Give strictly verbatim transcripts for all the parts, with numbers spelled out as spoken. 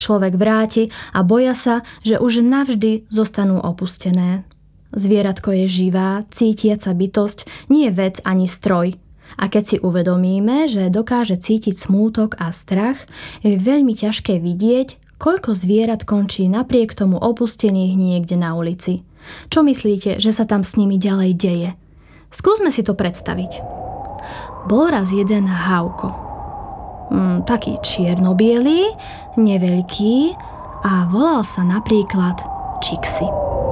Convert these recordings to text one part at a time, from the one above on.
človek vráti a boja sa, že už navždy zostanú opustené. Zvieratko je živá, cítiaca bytosť, nie vec ani stroj. A keď si uvedomíme, že dokáže cítiť smútok a strach, je veľmi ťažké vidieť, koľko zvierat končí napriek tomu opustených niekde na ulici. Čo myslíte, že sa tam s nimi ďalej deje? Skúsme si to predstaviť. Bol raz jeden hauko. Mm, taký čierno-bielý, neveľký a volal sa napríklad Čixi.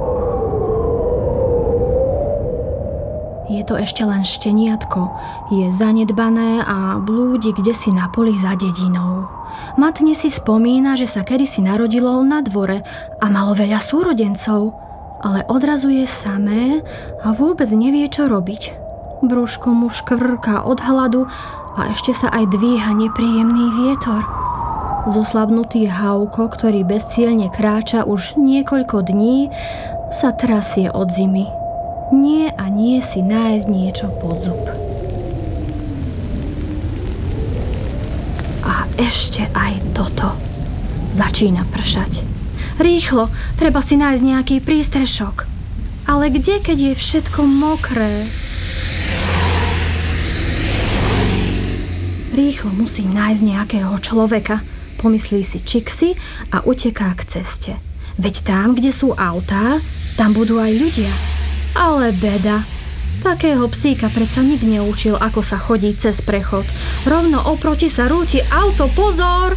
Je to ešte len šteniatko, je zanedbané a blúdi kdesi na poli za dedinou. Matne si spomína, že sa kedysi narodilo na dvore a malo veľa súrodencov, ale odrazu je samé a vôbec nevie, čo robiť. Brúško mu škvrká od hladu a ešte sa aj dvíha nepríjemný vietor. Zoslabnutý hauko, ktorý bezcielne kráča už niekoľko dní, sa trasie od zimy. Nie a nie si nájsť niečo pod zub. A ešte aj toto. Začína pršať. Rýchlo, treba si nájsť nejaký prístrešok. Ale kde, keď je všetko mokré? Rýchlo musím nájsť nejakého človeka, pomyslí si Čixi a uteká k ceste. Veď tam, kde sú autá, tam budú aj ľudia. Ale beda. Takého psíka predsa nik neučil, ako sa chodí cez prechod. Rovno oproti sa rúti auto, pozor!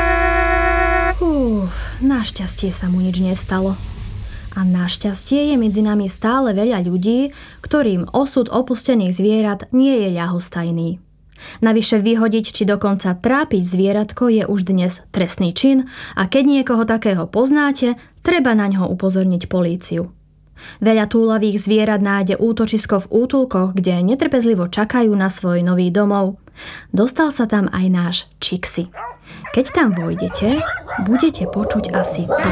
Uf, našťastie sa mu nič nestalo. A našťastie je medzi nami stále veľa ľudí, ktorým osud opustených zvierat nie je ľahostajný. Navyše vyhodiť či dokonca trápiť zvieratko je už dnes trestný čin a keď niekoho takého poznáte, treba na ňo upozorniť políciu. Veľa túlavých zvierat nájde útočisko v útulkoch, kde netrpezlivo čakajú na svoj nový domov. Dostal sa tam aj náš Čixi. Keď tam vojdete, budete počuť asi toto.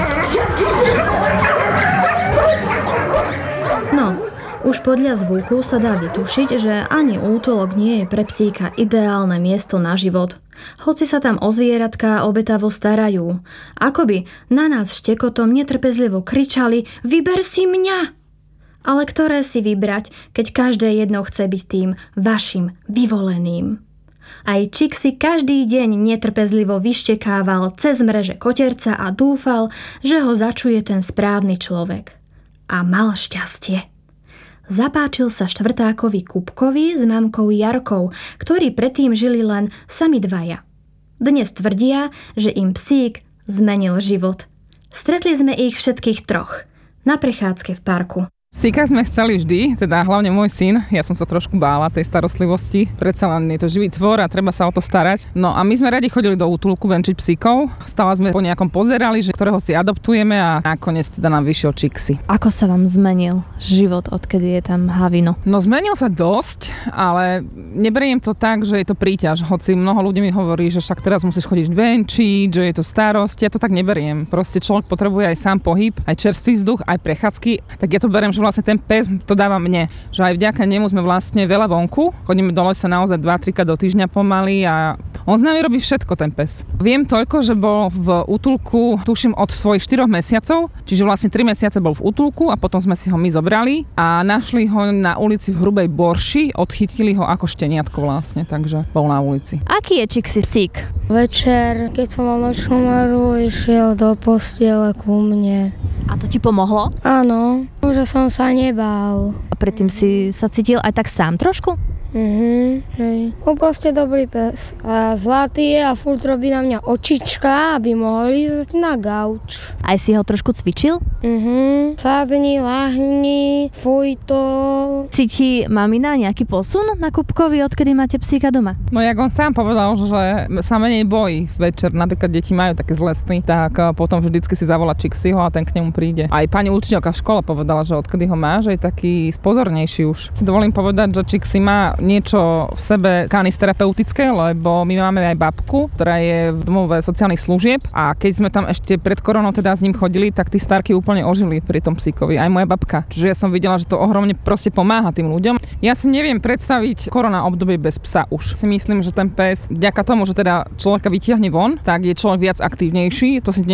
No, už podľa zvuku sa dá vytušiť, že ani útulok nie je pre psíka ideálne miesto na život. Hoci sa tam o zvieratka obetavo starajú. Akoby na nás štekotom netrpezlivo kričali: vyber si mňa! Ale ktoré si vybrať, keď každé jedno chce byť tým vašim vyvoleným? Aj Čixi každý deň netrpezlivo vyštekával cez mreže koterca a dúfal, že ho začuje ten správny človek. A mal šťastie. Zapáčil sa štvrtákovi Kupkovi s mamkou Jarkou, ktorí predtým žili len sami dvaja. Dnes tvrdia, že im psík zmenil život. Stretli sme ich všetkých troch na prechádzke v parku. Psíka sme chceli vždy, teda hlavne môj syn. Ja som sa trošku bála tej starostlivosti. Predsa len je to živý tvor a treba sa o to starať. No a my sme radi chodili do útulku venčiť psíkov. Stále sme po nejakom pozerali, že ktorého si adoptujeme a nakoniec teda nám vyšiel Čixi. Ako sa vám zmenil život, odkedy je tam Havino? No zmenil sa dosť, ale neberiem to tak, že je to príťaž. Hoci mnoho ľudí mi hovorí, že však teraz musíš chodiť venčiť, že je to starosť. Ja to tak neberiem. Proste človek potrebuje aj sám pohyb, aj čerstvý vzduch, aj prechádzky. Tak ja to beriem, že vlastne ten pes to dáva mne, že aj vďaka nemu sme vlastne veľa vonku, chodíme do lesa naozaj dva tri krát do týždňa pomaly a on s nami robí všetko, ten pes. Viem toľko, že bol v útulku, tuším, od svojich štyroch mesiacov, čiže vlastne tri mesiace bol v útulku a potom sme si ho my zobrali a našli ho na ulici v Hrubej Borši, odchytili ho ako šteniatko vlastne, takže bol na ulici. Aký je Čixi psík? Večer, keď som mal nočnú maru, išiel do postiele ku mne. A to ti pomohlo? Áno, že som sa nebál. A predtým si sa cítil aj tak sám trošku? Mhm, hej. On proste dobrý pes. A zlatý je a furt robí na mňa očička, aby mohol ísť na gauč. Aj si ho trošku cvičil? Mhm, sadni, lahni, fuj to. Cíti mamina nejaký posun na Kupkovi, odkedy máte psíka doma? No jak on sám povedal, že sa menej bojí večer, napríklad deti majú také zlé sny, tak potom vždycky si zavolá Čixiho a ten k nemu príde. Aj pani učiteľka v škole povedala, že odkedy ho má, že je taký spozornejší už. Si dovolím povedať, že Čixi má niečo v sebe kanisterapeutické, lebo my máme aj babku, ktorá je v domove sociálnych služieb a keď sme tam ešte pred koronou teda s ním chodili, tak tí starky úplne ožili pri tom psíkovi, aj moja babka. Čiže ja som videla, že to ohromne proste pomáha tým ľuďom. Ja si neviem predstaviť korona obdobie bez psa už. Si myslím, že ten pes, vďaka tomu, že teda človeka vytiahne von, tak je človek viac aktívnejší. To si